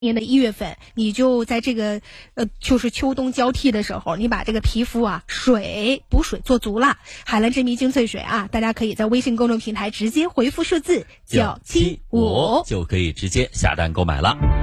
年的1月份，你就在这个就是秋冬交替的时候，你把这个皮肤啊补水做足了，海蓝之谜精粹水啊，大家可以在微信公众平台直接回复数字975 就可以直接下单购买了。